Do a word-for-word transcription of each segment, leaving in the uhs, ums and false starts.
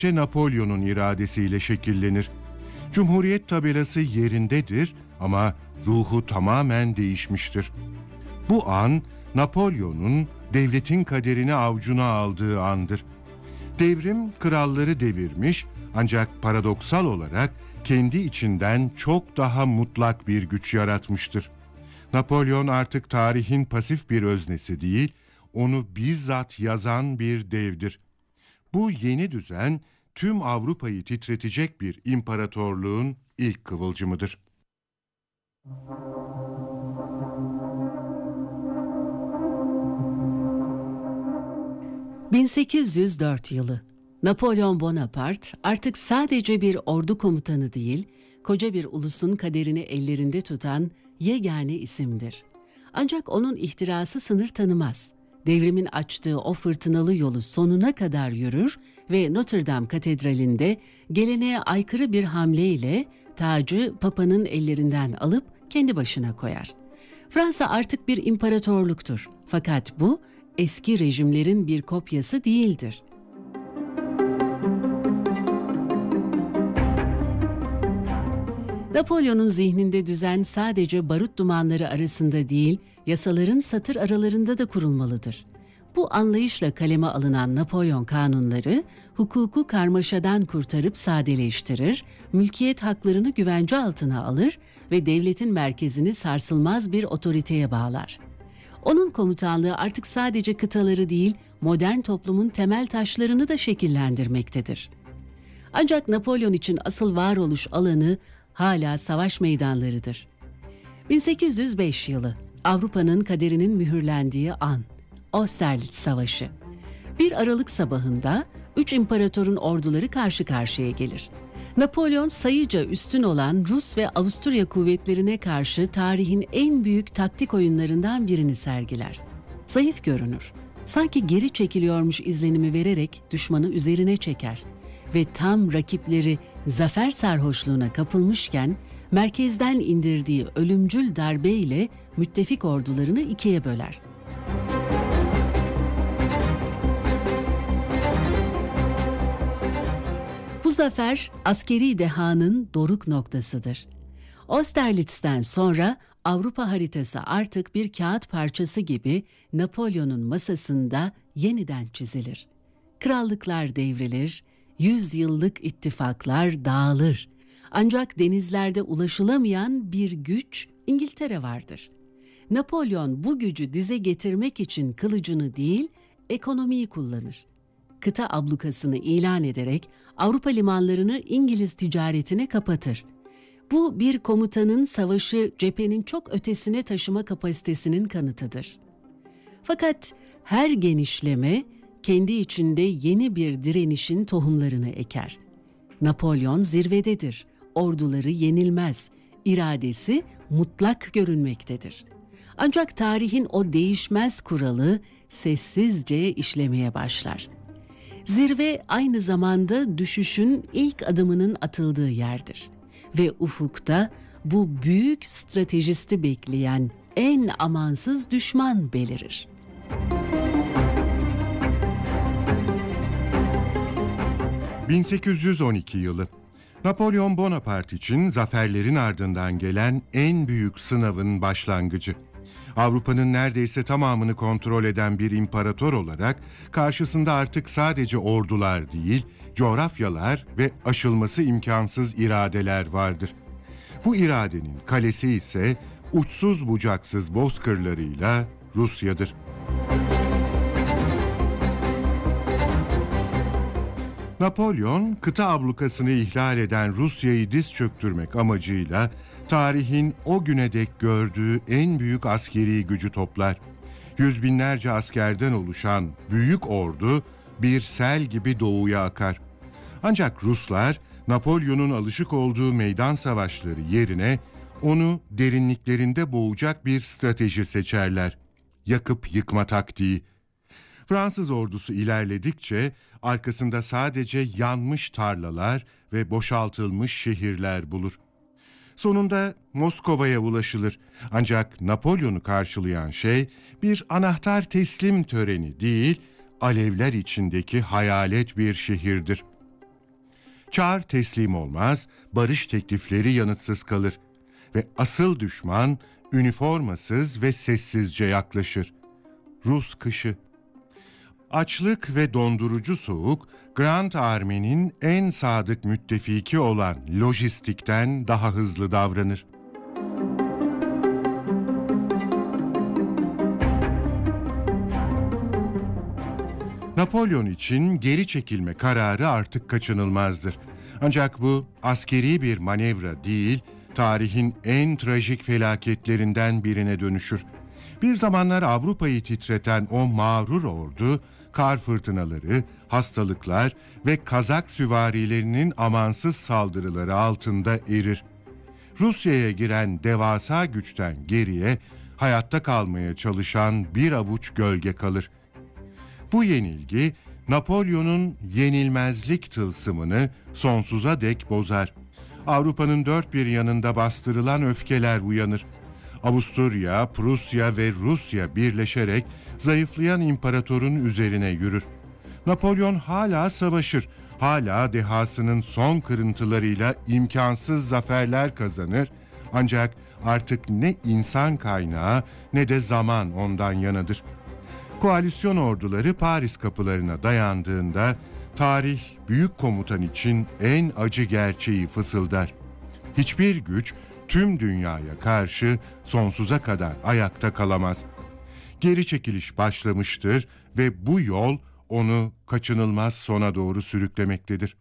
Napolyon'un iradesiyle şekillenir. Cumhuriyet tabelası yerindedir ama ruhu tamamen değişmiştir. Bu an Napolyon'un devletin kaderini avucuna aldığı andır. Devrim kralları devirmiş ancak paradoksal olarak kendi içinden çok daha mutlak bir güç yaratmıştır. Napolyon artık tarihin pasif bir öznesi değil, onu bizzat yazan bir devdir. Bu yeni düzen tüm Avrupa'yı titretecek bir imparatorluğun ilk kıvılcımıdır. bin sekiz yüz dört yılı. Napolyon Bonaparte artık sadece bir ordu komutanı değil, koca bir ulusun kaderini ellerinde tutan yegane isimdir. Ancak onun ihtirası sınır tanımaz. Devrimin açtığı o fırtınalı yolu sonuna kadar yürür ve Notre Dame Katedrali'nde geleneğe aykırı bir hamleyle tacı Papa'nın ellerinden alıp kendi başına koyar. Fransa artık bir imparatorluktur. Fakat bu eski rejimlerin bir kopyası değildir. Napolyon'un zihninde düzen sadece barut dumanları arasında değil, yasaların satır aralarında da kurulmalıdır. Bu anlayışla kaleme alınan Napolyon kanunları, hukuku karmaşadan kurtarıp sadeleştirir, mülkiyet haklarını güvence altına alır ve devletin merkezini sarsılmaz bir otoriteye bağlar. Onun komutanlığı artık sadece kıtaları değil, modern toplumun temel taşlarını da şekillendirmektedir. Ancak Napolyon için asıl varoluş alanı hala savaş meydanlarıdır. bin sekiz yüz beş yılı, Avrupa'nın kaderinin mühürlendiği an, Austerlitz Savaşı. Bir Aralık sabahında üç imparatorun orduları karşı karşıya gelir. Napolyon sayıca üstün olan Rus ve Avusturya kuvvetlerine karşı tarihin en büyük taktik oyunlarından birini sergiler. Zayıf görünür, sanki geri çekiliyormuş izlenimi vererek düşmanı üzerine çeker ve tam rakipleri zafer sarhoşluğuna kapılmışken merkezden indirdiği ölümcül darbeyle müttefik ordularını ikiye böler. Bu zafer askeri dehanın doruk noktasıdır. Austerlitz'ten sonra Avrupa haritası artık bir kağıt parçası gibi Napolyon'un masasında yeniden çizilir. Krallıklar devrilir, yüzyıllık ittifaklar dağılır. Ancak denizlerde ulaşılamayan bir güç İngiltere vardır. Napolyon bu gücü dize getirmek için kılıcını değil, ekonomiyi kullanır. Kıta ablukasını ilan ederek Avrupa limanlarını İngiliz ticaretine kapatır. Bu bir komutanın savaşı cephenin çok ötesine taşıma kapasitesinin kanıtıdır. Fakat her genişleme kendi içinde yeni bir direnişin tohumlarını eker. Napolyon zirvededir, orduları yenilmez, iradesi mutlak görünmektedir. Ancak tarihin o değişmez kuralı sessizce işlemeye başlar. Zirve aynı zamanda düşüşün ilk adımının atıldığı yerdir. Ve ufukta bu büyük stratejisti bekleyen en amansız düşman belirir. bin sekiz yüz on iki yılı. Napolyon Bonaparte için zaferlerin ardından gelen en büyük sınavın başlangıcı. Avrupa'nın neredeyse tamamını kontrol eden bir imparator olarak karşısında artık sadece ordular değil, coğrafyalar ve aşılması imkansız iradeler vardır. Bu iradenin kalesi ise uçsuz bucaksız bozkırlarıyla Rusya'dır. Napolyon, kıta ablukasını ihlal eden Rusya'yı diz çöktürmek amacıyla tarihin o güne dek gördüğü en büyük askeri gücü toplar. Yüz binlerce askerden oluşan büyük ordu bir sel gibi doğuya akar. Ancak Ruslar, Napolyon'un alışık olduğu meydan savaşları yerine onu derinliklerinde boğacak bir strateji seçerler. Yakıp yıkma taktiği. Fransız ordusu ilerledikçe arkasında sadece yanmış tarlalar ve boşaltılmış şehirler bulur. Sonunda Moskova'ya ulaşılır. Ancak Napolyon'u karşılayan şey bir anahtar teslim töreni değil, alevler içindeki hayalet bir şehirdir. Çar teslim olmaz, barış teklifleri yanıtsız kalır ve asıl düşman üniformasız ve sessizce yaklaşır. Rus kışı. Açlık ve dondurucu soğuk, Grand Army'nin en sadık müttefiki olan lojistikten daha hızlı davranır. Napolyon için geri çekilme kararı artık kaçınılmazdır. Ancak bu askeri bir manevra değil, tarihin en trajik felaketlerinden birine dönüşür. Bir zamanlar Avrupa'yı titreten o mağrur ordu, kar fırtınaları, hastalıklar ve Kazak süvarilerinin amansız saldırıları altında erir. Rusya'ya giren devasa güçten geriye, hayatta kalmaya çalışan bir avuç gölge kalır. Bu yenilgi, Napolyon'un yenilmezlik tılsımını sonsuza dek bozar. Avrupa'nın dört bir yanında bastırılan öfkeler uyanır. Avusturya, Prusya ve Rusya birleşerek zayıflayan imparatorun üzerine yürür. Napolyon hala savaşır, hala dehasının son kırıntılarıyla imkansız zaferler kazanır. Ancak artık ne insan kaynağı ne de zaman ondan yanadır. Koalisyon orduları Paris kapılarına dayandığında tarih büyük komutan için en acı gerçeği fısıldar. Hiçbir güç tüm dünyaya karşı sonsuza kadar ayakta kalamaz. Geri çekiliş başlamıştır ve bu yol onu kaçınılmaz sona doğru sürüklemektedir.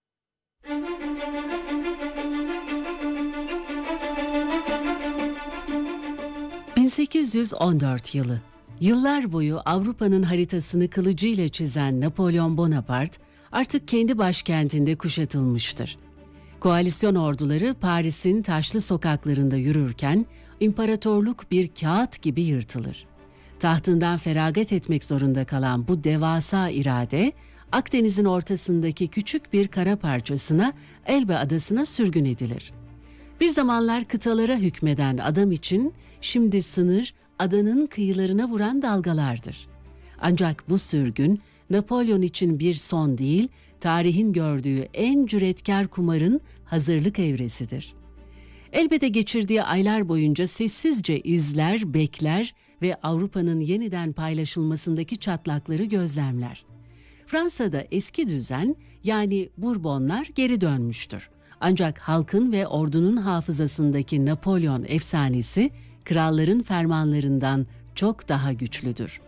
bin sekiz yüz on dört yılı. Yıllar boyu Avrupa'nın haritasını kılıcıyla çizen Napolyon Bonaparte artık kendi başkentinde kuşatılmıştır. Koalisyon orduları Paris'in taşlı sokaklarında yürürken imparatorluk bir kağıt gibi yırtılır. Tahtından feragat etmek zorunda kalan bu devasa irade, Akdeniz'in ortasındaki küçük bir kara parçasına, Elbe adasına sürgün edilir. Bir zamanlar kıtalara hükmeden adam için şimdi sınır adanın kıyılarına vuran dalgalardır. Ancak bu sürgün Napolyon için bir son değil, tarihin gördüğü en cüretkar kumarın hazırlık evresidir. Elbette geçirdiği aylar boyunca sessizce izler, bekler ve Avrupa'nın yeniden paylaşılmasındaki çatlakları gözlemler. Fransa'da eski düzen, yani Bourbonlar geri dönmüştür. Ancak halkın ve ordunun hafızasındaki Napolyon efsanesi, kralların fermanlarından çok daha güçlüdür.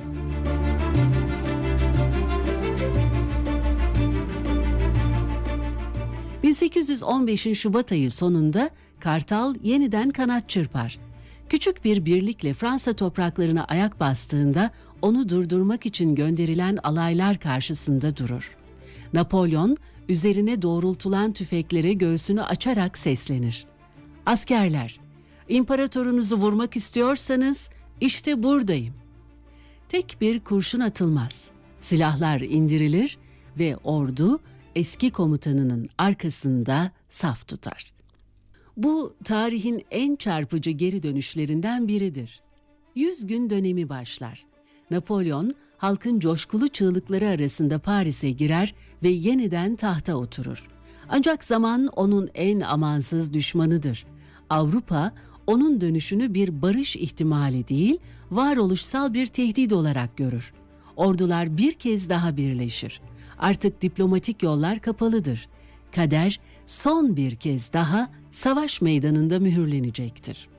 bin sekiz yüz on beşin Şubat ayı sonunda Kartal yeniden kanat çırpar. Küçük bir birlikle Fransa topraklarına ayak bastığında onu durdurmak için gönderilen alaylar karşısında durur. Napolyon üzerine doğrultulan tüfeklere göğsünü açarak seslenir. "Askerler, İmparatorunuzu vurmak istiyorsanız işte buradayım." Tek bir kurşun atılmaz. Silahlar indirilir ve ordu eski komutanının arkasında saf tutar. Bu tarihin en çarpıcı geri dönüşlerinden biridir. Yüz gün dönemi başlar. Napolyon halkın coşkulu çığlıkları arasında Paris'e girer ve yeniden tahta oturur. Ancak zaman onun en amansız düşmanıdır. Avrupa onun dönüşünü bir barış ihtimali değil, varoluşsal bir tehdit olarak görür. Ordular bir kez daha birleşir. Artık diplomatik yollar kapalıdır. Kader son bir kez daha savaş meydanında mühürlenecektir.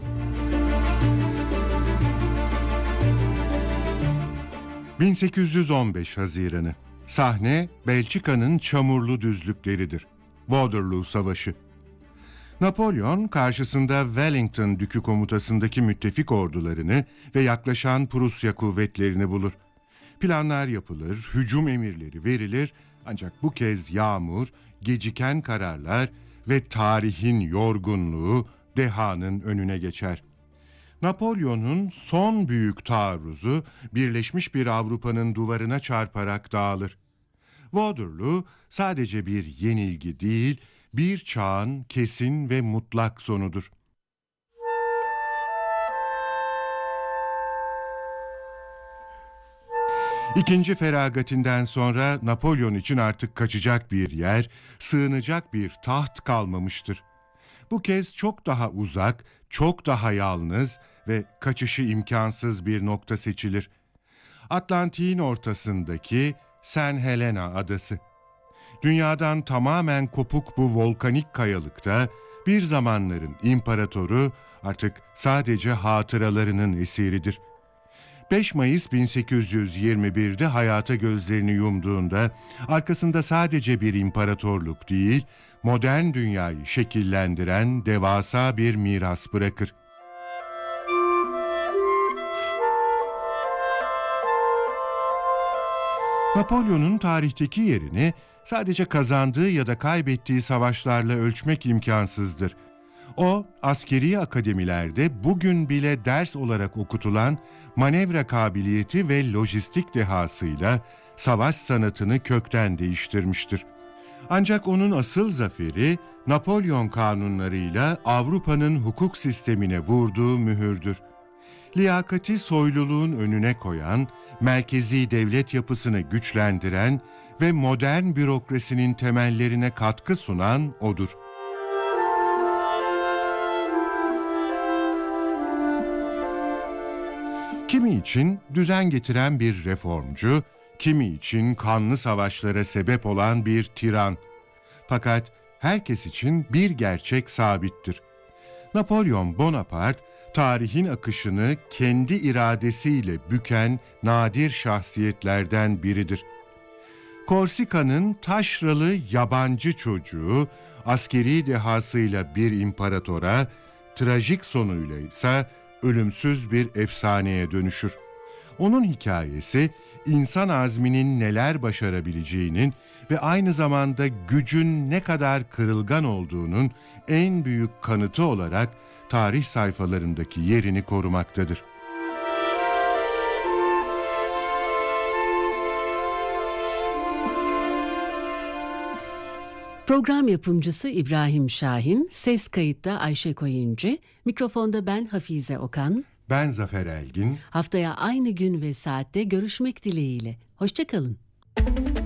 bin sekiz yüz on beş Haziranı. Sahne Belçika'nın çamurlu düzlükleridir. Waterloo Savaşı. Napolyon karşısında Wellington Dükü komutasındaki müttefik ordularını ve yaklaşan Prusya kuvvetlerini bulur. Planlar yapılır, hücum emirleri verilir, ancak bu kez yağmur, geciken kararlar ve tarihin yorgunluğu dehanın önüne geçer. Napolyon'un son büyük taarruzu birleşmiş bir Avrupa'nın duvarına çarparak dağılır. Waterloo sadece bir yenilgi değil, bir çağın kesin ve mutlak sonudur. İkinci feragatinden sonra Napolyon için artık kaçacak bir yer, sığınacak bir taht kalmamıştır. Bu kez çok daha uzak, çok daha yalnız ve kaçışı imkansız bir nokta seçilir. Atlantik'in ortasındaki Saint Helena adası. Dünyadan tamamen kopuk bu volkanik kayalıkta bir zamanların imparatoru artık sadece hatıralarının esiridir. beş Mayıs bin sekiz yüz yirmi bir'de hayata gözlerini yumduğunda arkasında sadece bir imparatorluk değil, modern dünyayı şekillendiren devasa bir miras bırakır. Napolyon'un tarihteki yerini sadece kazandığı ya da kaybettiği savaşlarla ölçmek imkansızdır. O, askeri akademilerde bugün bile ders olarak okutulan manevra kabiliyeti ve lojistik dehasıyla savaş sanatını kökten değiştirmiştir. Ancak onun asıl zaferi Napolyon kanunlarıyla Avrupa'nın hukuk sistemine vurduğu mühürdür. Liyakati soyluluğun önüne koyan, merkezi devlet yapısını güçlendiren ve modern bürokrasinin temellerine katkı sunan odur. Kimi için düzen getiren bir reformcu, kimi için kanlı savaşlara sebep olan bir tiran. Fakat herkes için bir gerçek sabittir. Napolyon Bonaparte, tarihin akışını kendi iradesiyle büken nadir şahsiyetlerden biridir. Korsika'nın taşralı yabancı çocuğu, askeri dehasıyla bir imparatora, trajik sonuyla ise ölümsüz bir efsaneye dönüşür. Onun hikayesi, insan azminin neler başarabileceğinin ve aynı zamanda gücün ne kadar kırılgan olduğunun en büyük kanıtı olarak tarih sayfalarındaki yerini korumaktadır. Program yapımcısı İbrahim Şahin, ses kayıtta Ayşe Koyuncu, mikrofonda ben Hafize Okan. Ben Zafer Elgin. Haftaya aynı gün ve saatte görüşmek dileğiyle. Hoşça kalın.